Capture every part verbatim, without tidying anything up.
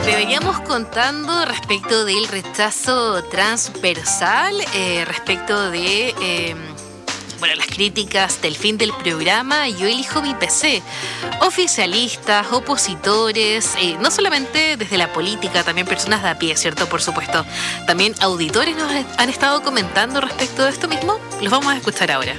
te veníamos contando respecto del rechazo transversal, eh, respecto de eh, bueno, las críticas del fin del programa Yo elijo mi P C. Oficialistas, opositores, eh, no solamente desde la política, también personas de a pie, ¿cierto? Por supuesto. También auditores nos han estado comentando respecto de esto mismo. Los vamos a escuchar ahora.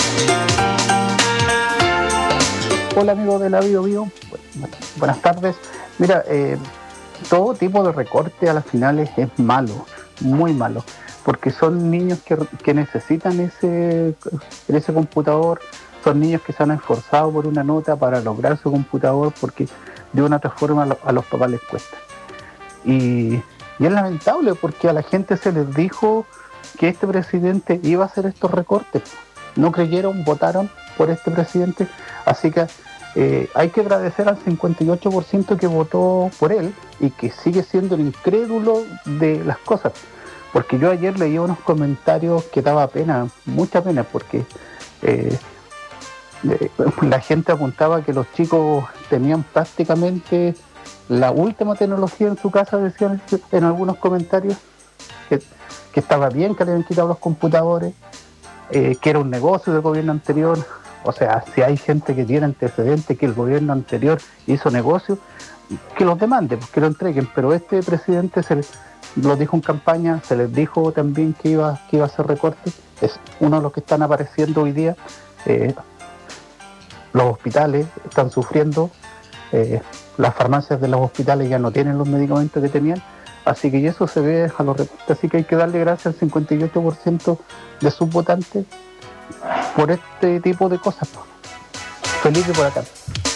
Hola amigos de la Bio Bio, buenas tardes. Mira, eh, todo tipo de recorte a las finales es malo, muy malo, porque son niños que, que necesitan ese, ese computador, son niños que se han esforzado por una nota para lograr su computador, porque de una otra forma a, lo, a los papás les cuesta. Y, y es lamentable porque a la gente se les dijo que este presidente iba a hacer estos recortes, no creyeron, votaron por este presidente, así que Eh, hay que agradecer al cincuenta y ocho por ciento que votó por él y que sigue siendo el incrédulo de las cosas, porque yo ayer leí unos comentarios que daba pena, mucha pena, porque eh, eh, la gente apuntaba que los chicos tenían prácticamente la última tecnología en su casa, decían en algunos comentarios, que, que estaba bien que le habían quitado los computadores, eh, que era un negocio del gobierno anterior. O sea, si hay gente que tiene antecedentes, que el gobierno anterior hizo negocio, que los demande, que lo entreguen. Pero este presidente se les, lo dijo en campaña, se les dijo también que iba, que iba a hacer recortes. Es uno de los que están apareciendo hoy día. Eh, los hospitales están sufriendo, eh, las farmacias de los hospitales ya no tienen los medicamentos que tenían. Así que eso se ve a los recortes. Así que hay que darle gracias al cincuenta y ocho por ciento de sus votantes por este tipo de cosas. Felipe por acá.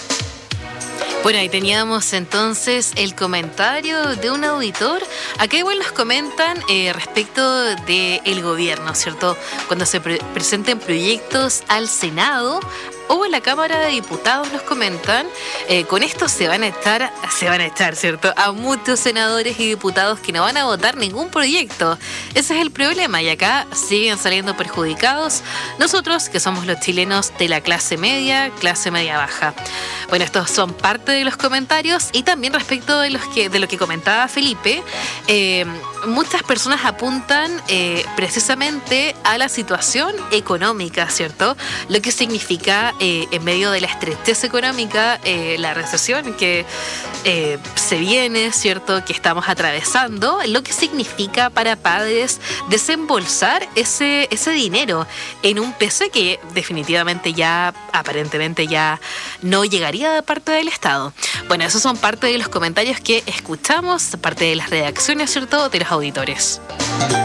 Bueno, ahí teníamos entonces el comentario de un auditor. Acá igual nos comentan eh, respecto del gobierno, ¿cierto? Cuando se pre- presenten proyectos al Senado o en la Cámara de Diputados, nos comentan, eh, con esto se van a echar, se van a echar, ¿cierto?, a muchos senadores y diputados que no van a votar ningún proyecto. Ese es el problema y acá siguen saliendo perjudicados nosotros, que somos los chilenos de la clase media, clase media baja. Bueno, estos son parte de los comentarios y también respecto de, los que, de lo que comentaba Felipe, eh, muchas personas apuntan eh, precisamente a la situación económica, ¿cierto? Lo que significa eh, en medio de la estrechez económica, eh, la recesión que eh, se viene, ¿cierto? Que estamos atravesando, lo que significa para padres desembolsar ese, ese dinero en un P C que definitivamente ya, aparentemente ya no llegaría de parte del Estado. Bueno, esos son parte de los comentarios que escuchamos, parte de las reacciones, ¿cierto?, de los auditores.